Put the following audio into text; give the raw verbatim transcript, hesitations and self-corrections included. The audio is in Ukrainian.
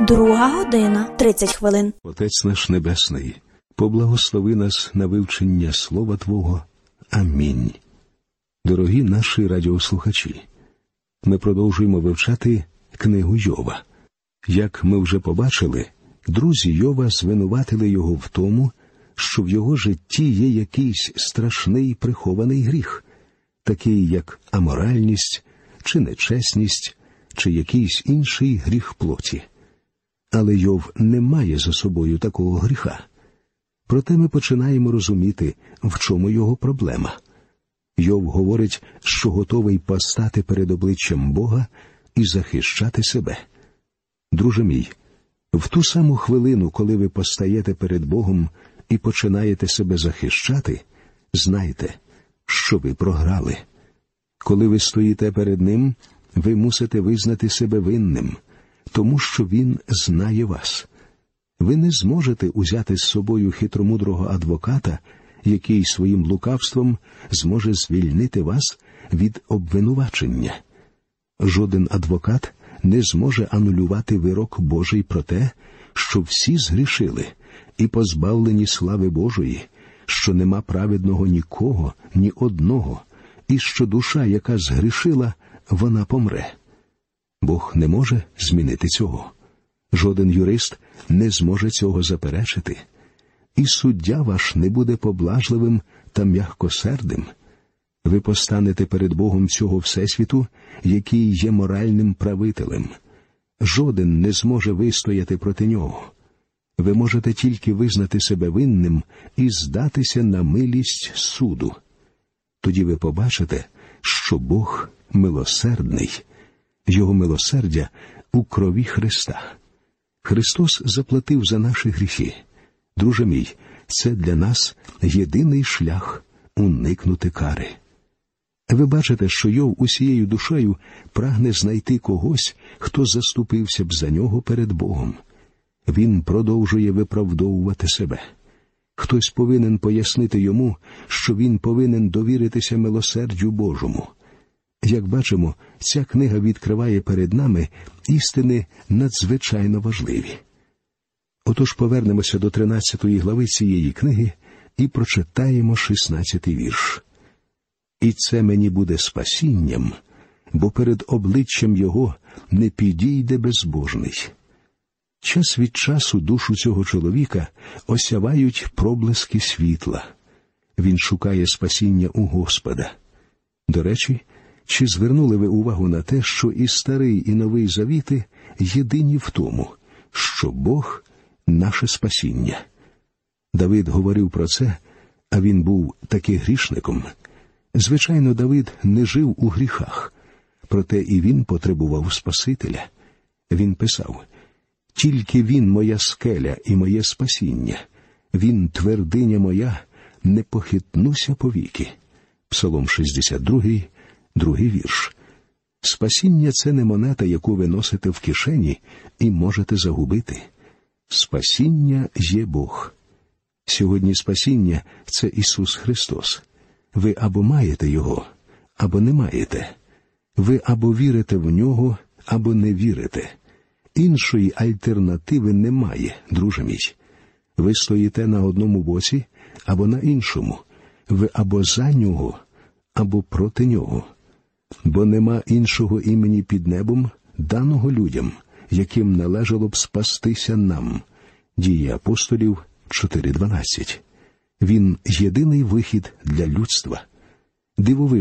Друга година, тридцять хвилин. Отець наш Небесний, поблагослови нас на вивчення Слова Твого. Амінь. Дорогі наші радіослухачі, ми продовжуємо вивчати книгу Йова. Як ми вже побачили, друзі Йова звинуватили його в тому, що в його житті є якийсь страшний прихований гріх, такий як аморальність, чи нечесність, чи якийсь інший гріх плоті. Але Йов не має за собою такого гріха. Проте ми починаємо розуміти, в чому його проблема. Йов говорить, що готовий постати перед обличчям Бога і захищати себе. Друже мій, в ту саму хвилину, коли ви постаєте перед Богом і починаєте себе захищати, знайте, що ви програли. Коли ви стоїте перед Ним, ви мусите визнати себе винним, тому що Він знає вас. Ви не зможете узяти з собою хитромудрого адвоката, який своїм лукавством зможе звільнити вас від обвинувачення. Жоден адвокат не зможе анулювати вирок Божий про те, що всі згрішили і позбавлені слави Божої, що нема праведного нікого, ні одного, і що душа, яка згрішила, вона помре. Бог не може змінити цього. Жоден юрист не зможе цього заперечити. І суддя ваш не буде поблажливим та м'якосердим. Ви постанете перед Богом цього всесвіту, який є моральним правителем. Жоден не зможе вистояти проти нього. Ви можете тільки визнати себе винним і здатися на милість суду. Тоді ви побачите, що Бог милосердний. Його милосердя у крові Христа. Христос заплатив за наші гріхи. Друже мій, це для нас єдиний шлях уникнути кари. Ви бачите, що Йов усією душею прагне знайти когось, хто заступився б за нього перед Богом. Він продовжує виправдовувати себе. Хтось повинен пояснити йому, що він повинен довіритися милосердю Божому. Як бачимо, ця книга відкриває перед нами істини надзвичайно важливі. Отож повернемося до тринадцятої глави цієї книги і прочитаємо шістнадцятий вірш. «І це мені буде спасінням, бо перед обличчям його не підійде безбожний». Час від часу душу цього чоловіка осявають проблиски світла. Він шукає спасіння у Господа. До речі, чи звернули ви увагу на те, що і Старий, і Новий Завіти єдині в тому, що Бог – наше спасіння? Давид говорив про це, а він був таки грішником. Звичайно, Давид не жив у гріхах, проте і він потребував Спасителя. Він писав: «Тільки він моя скеля і моє спасіння, він твердиня моя, не похитнуся повіки». Псалом шістдесят другий, другий вірш. Спасіння – це не монета, яку ви носите в кишені і можете загубити. Спасіння є Бог. Сьогодні спасіння – це Ісус Христос. Ви або маєте Його, або не маєте. Ви або вірите в Нього, або не вірите. Іншої альтернативи немає, друже мій. Ви стоїте на одному боці, або на іншому. Ви або за Нього, або проти Нього. Бо нема іншого імені під небом, даного людям, яким належало б спастися нам. Дії апостолів чотири дванадцять. Він єдиний вихід для людства. Дивовижно,